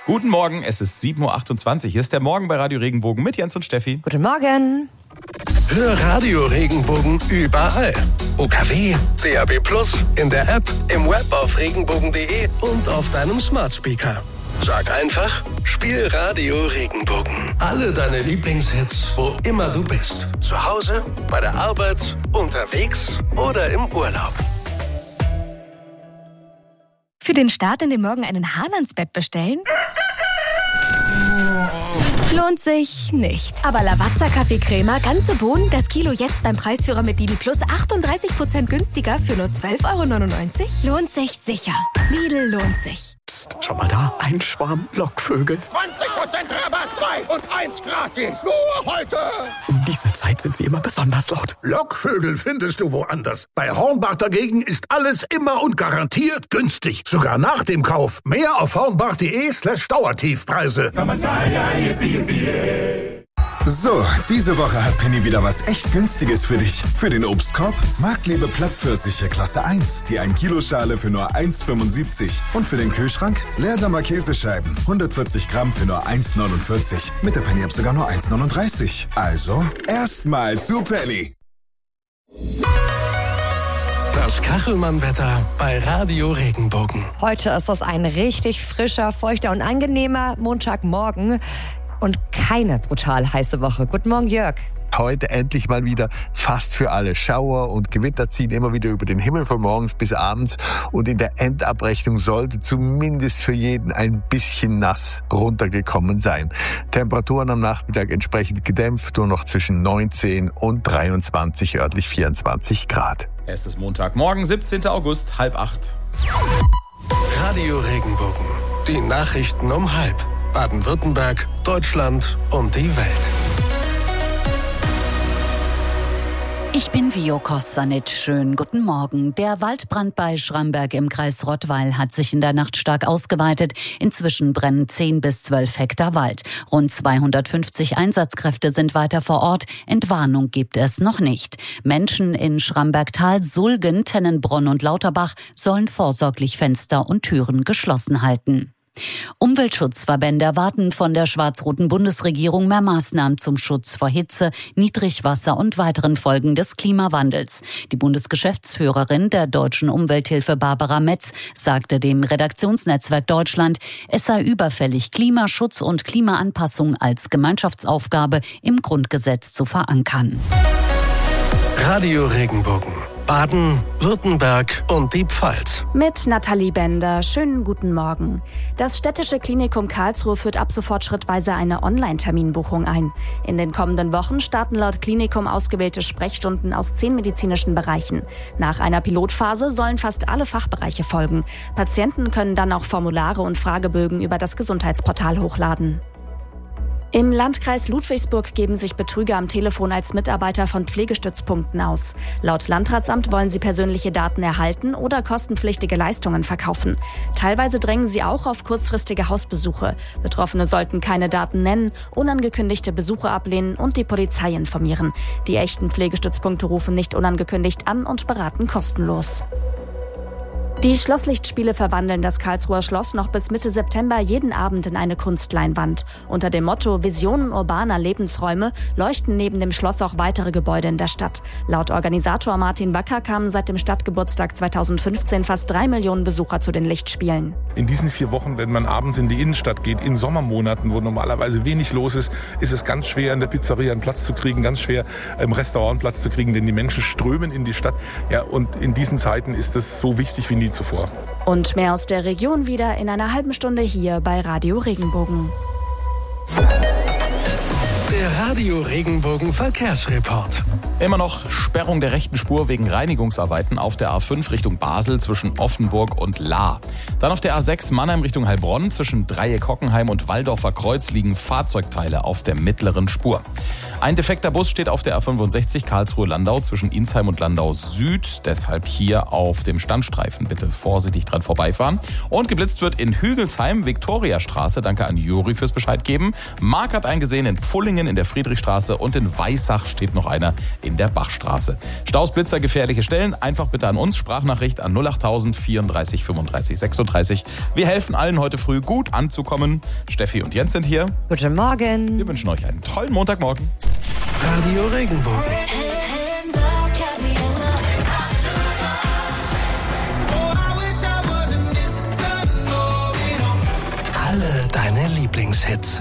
Guten Morgen, es ist 7.28 Uhr. Hier ist der Morgen bei Radio Regenbogen mit Jens und Steffi. Guten Morgen. Hör Radio Regenbogen überall. UKW, DAB+, in der App, im Web auf regenbogen.de und auf deinem Smart Speaker. Sag einfach, spiel Radio Regenbogen. Alle deine Lieblingshits, wo immer du bist. Zu Hause, bei der Arbeit, unterwegs oder im Urlaub. Für den Start in den Morgen einen Hahn ans Bett bestellen? Lohnt sich nicht. Aber Lavazza Kaffeecrema, ganze Bohnen, das Kilo jetzt beim Preisführer mit Lidl Plus 38% günstiger für nur 12,99 €? Lohnt sich sicher. Lidl lohnt sich. Psst, schau mal da, ein Schwarm Lockvögel. 20% Rabatt, 2 und 1 gratis. Nur heute. Um diese Zeit sind sie immer besonders laut. Lockvögel findest du woanders. Bei Hornbach dagegen ist alles immer und garantiert günstig. Sogar nach dem Kauf. Mehr auf hornbach.de/Dauertiefpreise. So, diese Woche hat Penny wieder was echt Günstiges für dich. Für den Obstkorb Marktliebe Plattpfirsiche Klasse 1, die 1 Kiloschale für nur 1,75. Und für den Kühlschrank Leerdammer Käsescheiben, 140 Gramm für nur 1,49. Mit der Penny-App sogar nur 1,39. Also, erstmal zu Penny. Das Kachelmann-Wetter bei Radio Regenbogen. Heute ist das ein richtig frischer, feuchter und angenehmer Montagmorgen und keine brutal heiße Woche. Guten Morgen, Jörg. Heute endlich mal wieder fast für alle. Schauer und Gewitter ziehen immer wieder über den Himmel von morgens bis abends. Und in der Endabrechnung sollte zumindest für jeden ein bisschen nass runtergekommen sein. Temperaturen am Nachmittag entsprechend gedämpft, nur noch zwischen 19 und 23, örtlich 24 Grad. Es ist Montagmorgen, 17. August, 7:30. Radio Regenbogen. Die Nachrichten um 7:30. Baden-Württemberg, Deutschland und die Welt. Ich bin Vio Kostanic. Schönen guten Morgen. Der Waldbrand bei Schramberg im Kreis Rottweil hat sich in der Nacht stark ausgeweitet. Inzwischen brennen 10 bis 12 Hektar Wald. Rund 250 Einsatzkräfte sind weiter vor Ort. Entwarnung gibt es noch nicht. Menschen in Schrambergtal, Sulgen, Tennenbronn und Lauterbach sollen vorsorglich Fenster und Türen geschlossen halten. Umweltschutzverbände erwarten von der schwarz-roten Bundesregierung mehr Maßnahmen zum Schutz vor Hitze, Niedrigwasser und weiteren Folgen des Klimawandels. Die Bundesgeschäftsführerin der Deutschen Umwelthilfe Barbara Metz sagte dem Redaktionsnetzwerk Deutschland, es sei überfällig, Klimaschutz und Klimaanpassung als Gemeinschaftsaufgabe im Grundgesetz zu verankern. Radio Regenbogen. Baden, Württemberg und die Pfalz. Mit Nathalie Bender. Schönen guten Morgen. Das Städtische Klinikum Karlsruhe führt ab sofort schrittweise eine Online-Terminbuchung ein. In den kommenden Wochen starten laut Klinikum ausgewählte Sprechstunden aus 10 medizinischen Bereichen. Nach einer Pilotphase sollen fast alle Fachbereiche folgen. Patienten können dann auch Formulare und Fragebögen über das Gesundheitsportal hochladen. Im Landkreis Ludwigsburg geben sich Betrüger am Telefon als Mitarbeiter von Pflegestützpunkten aus. Laut Landratsamt wollen sie persönliche Daten erhalten oder kostenpflichtige Leistungen verkaufen. Teilweise drängen sie auch auf kurzfristige Hausbesuche. Betroffene sollten keine Daten nennen, unangekündigte Besuche ablehnen und die Polizei informieren. Die echten Pflegestützpunkte rufen nicht unangekündigt an und beraten kostenlos. Die Schlosslichtspiele verwandeln das Karlsruher Schloss noch bis Mitte September jeden Abend in eine Kunstleinwand. Unter dem Motto Visionen urbaner Lebensräume leuchten neben dem Schloss auch weitere Gebäude in der Stadt. Laut Organisator Martin Wacker kamen seit dem Stadtgeburtstag 2015 fast 3 Millionen Besucher zu den Lichtspielen. In diesen 4 Wochen, wenn man abends in die Innenstadt geht, in Sommermonaten, wo normalerweise wenig los ist, ist es ganz schwer, in der Pizzeria einen Platz zu kriegen, ganz schwer, im Restaurant einen Platz zu kriegen, denn die Menschen strömen in die Stadt. Ja, und in diesen Zeiten ist es so wichtig wie nie zuvor. Und mehr aus der Region wieder in einer halben Stunde hier bei Radio Regenbogen. Der Radio Regenbogen Verkehrsreport. Immer noch Sperrung der rechten Spur wegen Reinigungsarbeiten auf der A5 Richtung Basel zwischen Offenburg und Lahr. Dann auf der A6 Mannheim Richtung Heilbronn zwischen Dreieck-Hockenheim und Walldorfer Kreuz liegen Fahrzeugteile auf der mittleren Spur. Ein defekter Bus steht auf der A65 Karlsruhe-Landau zwischen Insheim und Landau Süd. Deshalb hier auf dem Standstreifen bitte vorsichtig dran vorbeifahren. Und geblitzt wird in Hügelsheim, Viktoriastraße. Danke an Juri fürs Bescheid geben. Mark hat einen gesehen in Pfullingen in der Friedrichstraße und in Weissach steht noch einer in der Bachstraße. Staus, Blitzer, gefährliche Stellen. Einfach bitte an uns. Sprachnachricht an 08000 34 35 36. Wir helfen allen heute früh gut anzukommen. Steffi und Jens sind hier. Guten Morgen. Wir wünschen euch einen tollen Montagmorgen. Radio Regenbogen. Alle deine Lieblingshits.